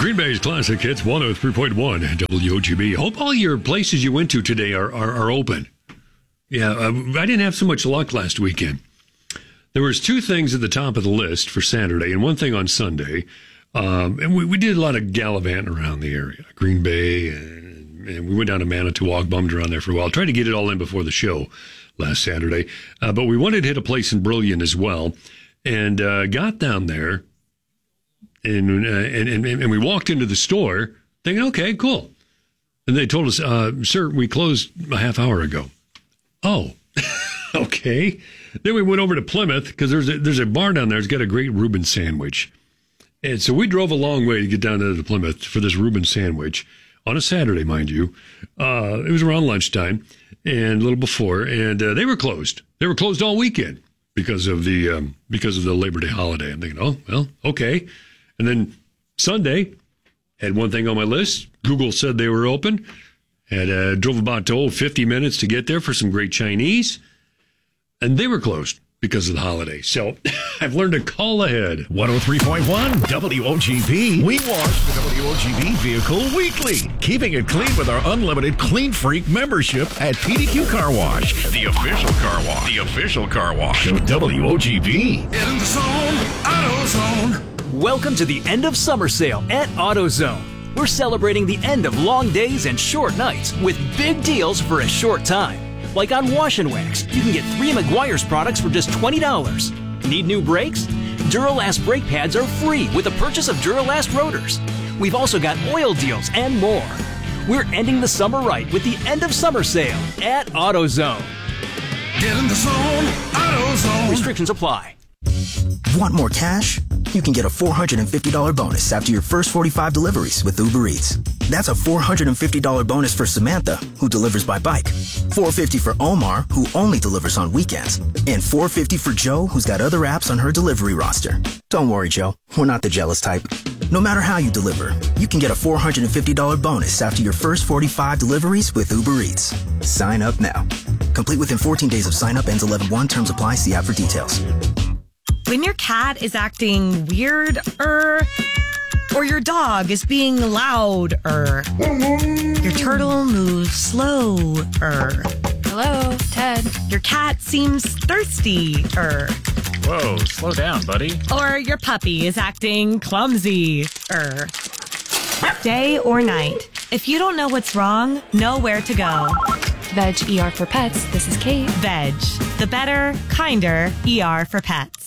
Green Bay's Classic Hits 103.1 WOGB. Hope all your places you went to today are open. Yeah, I didn't have so much luck last weekend. There was two things at the top of the list for Saturday and one thing on Sunday. And we did a lot of gallivanting around the area, Green Bay, and we went down to Manitowoc, bummed around there for a while. Tried to get it all in before the show last Saturday. But we wanted to hit a place in Brillion as well, and got down there, and we walked into the store thinking, okay, cool. And they told us, sir, we closed a half hour ago. Oh, okay. Then we went over to Plymouth because there's a bar down there that's got a great Reuben sandwich. And so we drove a long way to get down to Plymouth for this Reuben sandwich on a Saturday, mind you. It was around lunchtime and a little before, and they were closed. They were closed all weekend because of the Labor Day holiday. I'm thinking, oh, well, okay. And then Sunday, had one thing on my list. Google said they were open. Drove about 50 minutes to get there for some great Chinese. And they were closed because of the holiday. So I've learned to call ahead. 103.1 WOGB. We wash the WOGB vehicle weekly, keeping it clean with our unlimited Clean Freak membership at PDQ Car Wash, the official car wash. The official car wash of WOGB. In the zone, AutoZone. Welcome to the end of summer sale at AutoZone. We're celebrating the end of long days and short nights with big deals for a short time. Like on Wash and Wax, you can get 3 Meguiar's products for just $20. Need new brakes? Duralast brake pads are free with the purchase of Duralast rotors. We've also got oil deals and more. We're ending the summer right with the end of summer sale at AutoZone. Get in the zone, AutoZone. Restrictions apply. Want more cash? You can get a $450 bonus after your first 45 deliveries with Uber Eats. That's a $450 bonus for Samantha, who delivers by bike, $450 for Omar, who only delivers on weekends, and $450 for Joe, who's got other apps on her delivery roster. Don't worry, Joe. We're not the jealous type. No matter how you deliver, you can get a $450 bonus after your first 45 deliveries with Uber Eats. Sign up now. Complete within 14 days of sign up. Ends 11/1. Terms apply. See app for details. When your cat is acting weird, or your dog is being loud, your turtle moves slow, Hello, Ted. Your cat seems thirsty, Whoa, slow down, buddy. Or your puppy is acting clumsy, Day or night, if you don't know what's wrong, know where to go. Veg ER for Pets. This is Kate. Veg, the better, kinder ER for pets.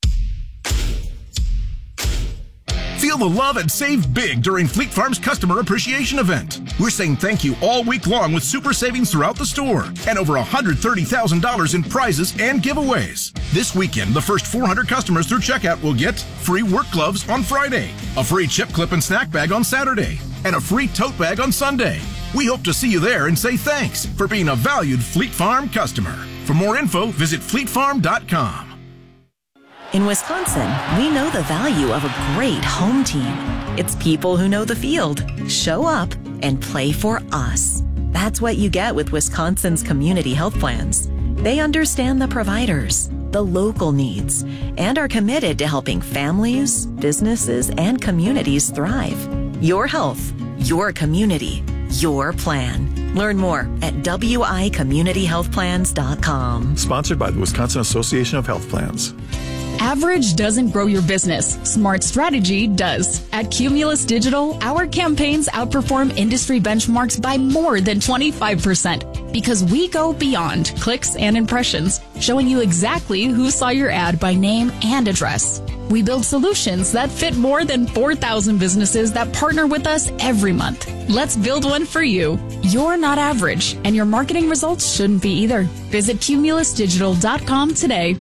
Feel the love and save big during Fleet Farm's Customer Appreciation Event. We're saying thank you all week long with super savings throughout the store and over $130,000 in prizes and giveaways. This weekend, the first 400 customers through checkout will get free work gloves on Friday, a free chip clip and snack bag on Saturday, and a free tote bag on Sunday. We hope to see you there and say thanks for being a valued Fleet Farm customer. For more info, visit fleetfarm.com. In Wisconsin, we know the value of a great home team. It's people who know the field, show up, and play for us. That's what you get with Wisconsin's community health plans. They understand the providers, the local needs, and are committed to helping families, businesses, and communities thrive. Your health, your community, your plan. Learn more at wicommunityhealthplans.com. Sponsored by the Wisconsin Association of Health Plans. Average doesn't grow your business. Smart strategy does. At Cumulus Digital, our campaigns outperform industry benchmarks by more than 25% because we go beyond clicks and impressions, showing you exactly who saw your ad by name and address. We build solutions that fit more than 4,000 businesses that partner with us every month. Let's build one for you. You're not average, and your marketing results shouldn't be either. Visit cumulusdigital.com today.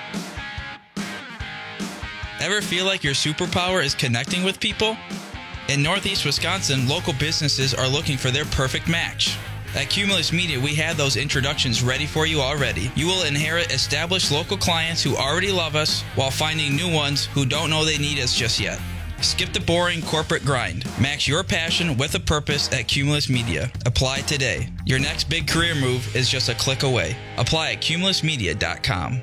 Ever feel like your superpower is connecting with people? In Northeast Wisconsin, local businesses are looking for their perfect match. At Cumulus Media, we have those introductions ready for you already. You will inherit established local clients who already love us while finding new ones who don't know they need us just yet. Skip the boring corporate grind. Match your passion with a purpose at Cumulus Media. Apply today. Your next big career move is just a click away. Apply at cumulusmedia.com.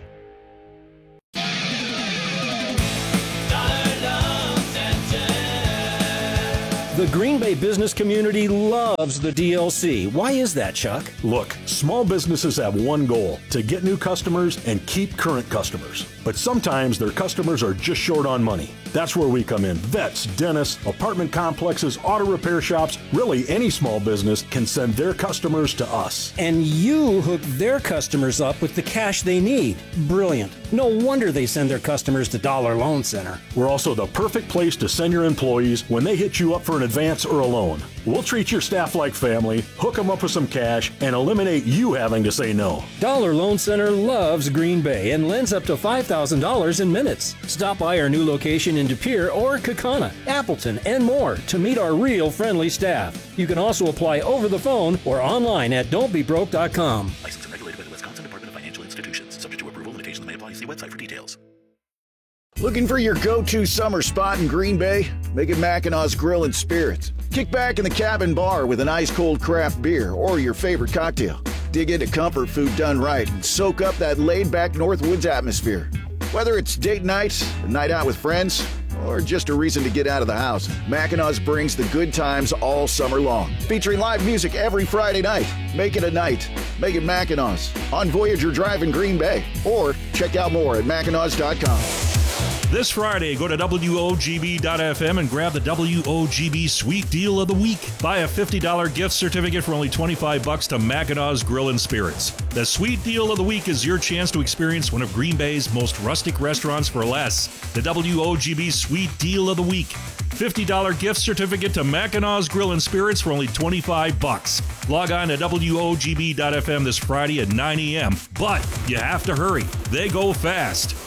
The Green Bay business community loves the DLC. Why is that, Chuck? Look, small businesses have one goal, to get new customers and keep current customers. But sometimes their customers are just short on money. That's where we come in. Vets, dentists, apartment complexes, auto repair shops, really any small business can send their customers to us. And you hook their customers up with the cash they need. Brilliant. No wonder they send their customers to Dollar Loan Center. We're also the perfect place to send your employees when they hit you up for an advance or a loan. We'll treat your staff like family, hook them up with some cash, and eliminate you having to say no. Dollar Loan Center loves Green Bay and lends up to $5,000 in minutes. Stop by our new location in De Pere or Kaukauna, Appleton, and more to meet our real friendly staff. You can also apply over the phone or online at don'tbebroke.com. Licensed and regulated by the Wisconsin Department of Financial Institutions. Subject to approval, limitations may apply. See website for details. Looking for your go-to summer spot in Green Bay? Make it Mackinac Grill and Spirits. Kick back in the cabin bar with an ice-cold craft beer or your favorite cocktail. Dig into comfort food done right and soak up that laid-back Northwoods atmosphere. Whether it's date night, a night out with friends, or just a reason to get out of the house, Mackinac brings the good times all summer long. Featuring live music every Friday night. Make it a night. Make it Mackinac on Voyager Drive in Green Bay. Or check out more at mackinac.com. This Friday, go to WOGB.FM and grab the WOGB Sweet Deal of the Week. Buy a $50 gift certificate for only $25 to Mackinaw's Grill and Spirits. The Sweet Deal of the Week is your chance to experience one of Green Bay's most rustic restaurants for less. The WOGB Sweet Deal of the Week. $50 gift certificate to Mackinaw's Grill and Spirits for only $25. Log on to WOGB.FM this Friday at 9 a.m. But you have to hurry. They go fast.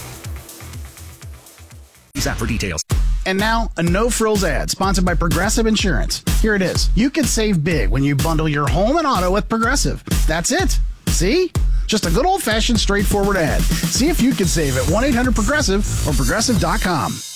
App for details. And now, a no-frills ad sponsored by Progressive Insurance. Here it is. You can save big when you bundle your home and auto with Progressive. That's it. See? Just a good old-fashioned straightforward ad. See if you can save at 1-800-PROGRESSIVE or Progressive.com.